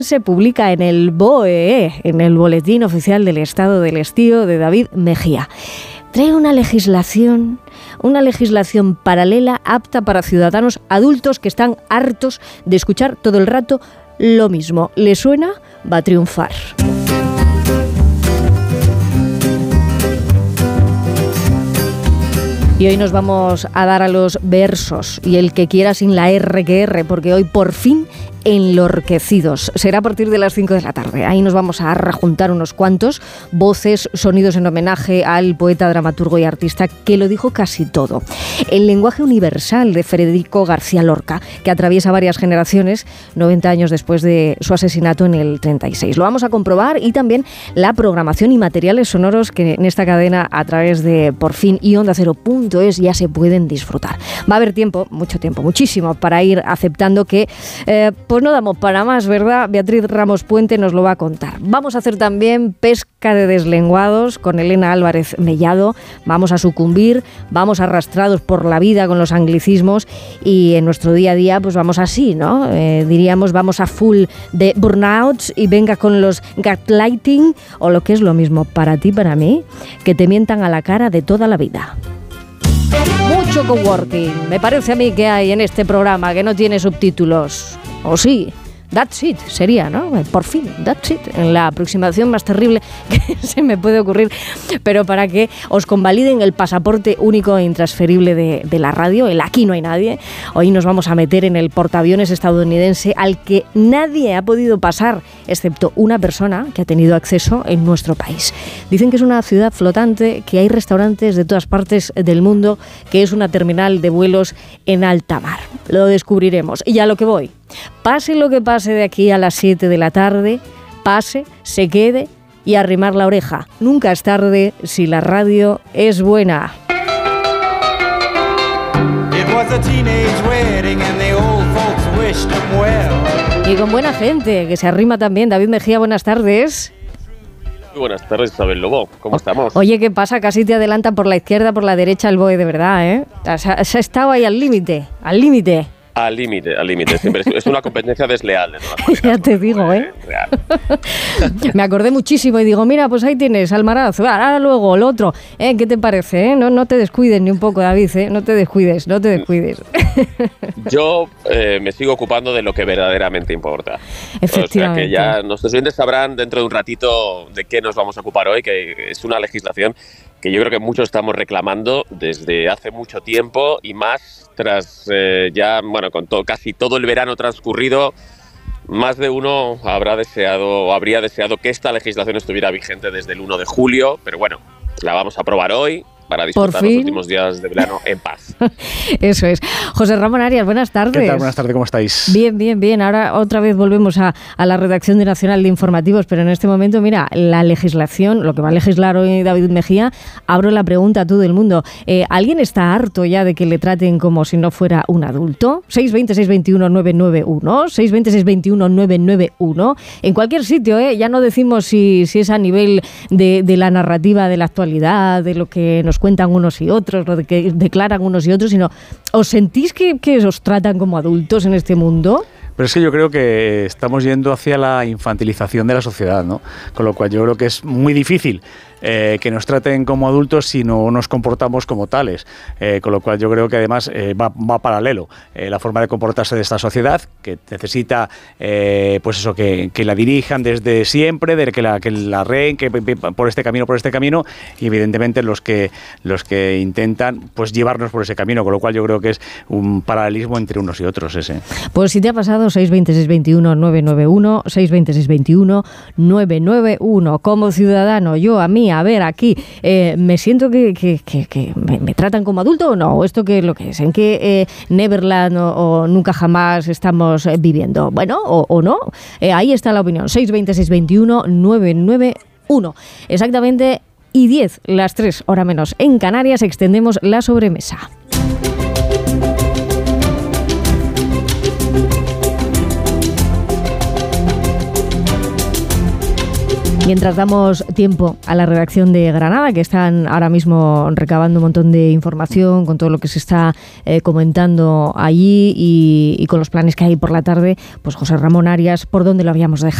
Se publica en el BOE, en el Boletín Oficial del Estado del Estío de David Mejía. Trae una legislación paralela apta para ciudadanos adultos que están hartos de escuchar todo el rato lo mismo. ¿Le suena? Va a triunfar. Y hoy nos vamos a dar a los versos y el que quiera sin la R que R, porque hoy por fin enlorquecidos. Será a partir de las 5 de la tarde. Ahí nos vamos a rejuntar unos cuantos voces, sonidos en homenaje al poeta, dramaturgo y artista que lo dijo casi todo. El lenguaje universal de Federico García Lorca, que atraviesa varias generaciones, 90 años después de su asesinato en el 36. Lo vamos a comprobar y también la programación y materiales sonoros que en esta cadena a través de Por Fin y Onda Cero.es ya se pueden disfrutar. Va a haber tiempo, mucho tiempo, muchísimo, para ir aceptando que pues no damos para más, ¿verdad? Beatriz Ramos Puente nos lo va a contar. Vamos a hacer también pesca de deslenguados con Elena Álvarez Mellado. Vamos a sucumbir, vamos arrastrados por la vida con los anglicismos y en nuestro día a día pues vamos así, ¿no? Diríamos vamos a full de burnouts y venga con los gaslighting o lo que es lo mismo para ti, para mí, que te mientan a la cara de toda la vida. Mucho coworking, me parece a mí que hay en este programa que no tiene subtítulos. ¿O sí? That's it, sería, ¿no? Por fin, that's it. En la aproximación más terrible que se me puede ocurrir. Pero para que os convaliden el pasaporte único e intransferible de la radio, el Aquí no hay nadie, hoy nos vamos a meter en el portaaviones estadounidense al que nadie ha podido pasar, excepto una persona que ha tenido acceso en nuestro país. Dicen que es una ciudad flotante, que hay restaurantes de todas partes del mundo, que es una terminal de vuelos en alta mar. Lo descubriremos. Y a lo que voy. Pase lo que pase de aquí a las 7 de la tarde, pase, se quede y arrimar la oreja. Nunca es tarde si la radio es buena. Y con buena gente, que se arrima también. David Mejía, buenas tardes. Muy buenas tardes, Isabel Lobo. ¿Cómo estamos? Oye, ¿qué pasa? Casi te adelanta por la izquierda, por la derecha el BOE, de verdad, ¿eh? Se ha estado ahí al límite, al límite. Al límite. Siempre es una competencia desleal. De todas maneras, ya te digo, ¿eh? Me acordé muchísimo y digo, mira, pues ahí tienes, Almaraz. Ahora luego, el otro. ¿Qué te parece? No te descuides ni un poco, David, ¿eh? No te descuides. Yo me sigo ocupando de lo que verdaderamente importa. Efectivamente. O sea que ya nuestros oyentes sabrán dentro de un ratito de qué nos vamos a ocupar hoy, que es una legislación que yo creo que muchos estamos reclamando desde hace mucho tiempo y más tras con casi todo el verano transcurrido. Más de uno habría deseado que esta legislación estuviera vigente desde el 1 de julio, pero bueno, la vamos a aprobar hoy para disfrutar los últimos días de verano en paz. Eso es. José Ramón Arias, buenas tardes. ¿Qué tal? Buenas tardes, ¿cómo estáis? Bien. Ahora otra vez volvemos a la redacción de Nacional de Informativos, pero en este momento, mira, la legislación, lo que va a legislar hoy David Mejía, abro la pregunta a todo el mundo. ¿Alguien está harto ya de que le traten como si no fuera un adulto? 620-621-991, 620-621-991, en cualquier sitio, ya no decimos si es a nivel de la narrativa de la actualidad, de lo que nos cuentan unos y otros, lo que declaran unos y otros, sino ¿os sentís que os tratan como adultos en este mundo? Pero es que yo creo que estamos yendo hacia la infantilización de la sociedad, ¿no? Con lo cual yo creo que es muy difícil que nos traten como adultos si no nos comportamos como tales. Con lo cual yo creo que además va paralelo la forma de comportarse de esta sociedad, que necesita pues eso, que la dirijan desde siempre, de que la reen, que por este camino, y evidentemente los que intentan pues llevarnos por ese camino, con lo cual yo creo que es un paralelismo entre unos y otros ese. Pues si te ha pasado, 620-621-991, 620-621-991. Como ciudadano, a ver, aquí, ¿me siento que me tratan como adulto o no? ¿O esto qué es lo que es? ¿En qué Neverland o nunca jamás estamos viviendo? Bueno, o no. Ahí está la opinión. 620-621-991. Exactamente, y 10, las 3, hora menos. En Canarias extendemos la sobremesa. Mientras damos tiempo a la redacción de Granada, que están ahora mismo recabando un montón de información con todo lo que se está comentando allí y con los planes que hay por la tarde, pues José Ramón Arias, ¿por dónde lo habíamos dejado?